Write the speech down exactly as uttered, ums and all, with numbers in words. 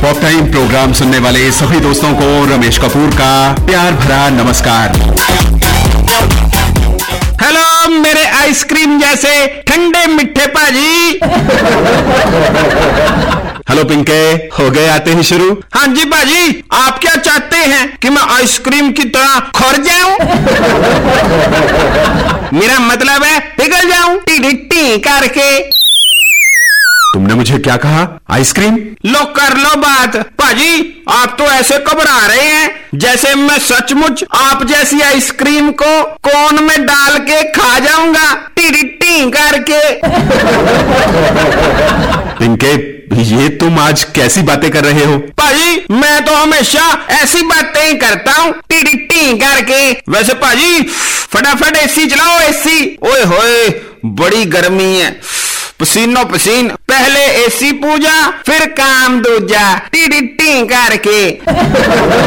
Top time programme सुनने वाले सभी दोस्तों को रमेश कपूर का प्यार भरा नमस्कार। हेलो मेरे आइसक्रीम जैसे ठंडे मिठे पाजी। हेलो पिंके, हो गए आते ही शुरू। हाँ जी पाजी, आप क्या चाहते हैं कि मैं आइसक्रीम की तरह खुर जाऊं? मेरा मतलब है पिघल जाऊं टी टी करके। तुमने मुझे क्या कहा? आइसक्रीम? लो कर लो बात। पाजी आप तो ऐसे घबरा रहे हैं जैसे मैं सचमुच आप जैसी आइसक्रीम को कोन में डाल के खा जाऊंगा टी टी करके। पिंके, ये तुम आज कैसी बातें कर रहे हो? पाजी मैं तो हमेशा ऐसी बातें ही करता हूँ टी टी करके। वैसे पाजी फटाफट एसी चलाओ, एसी। ओए होए बड़ी गर्मी है, पसीनो पसीन। पहले एसी पूजा फिर काम दूजा टी टी करके।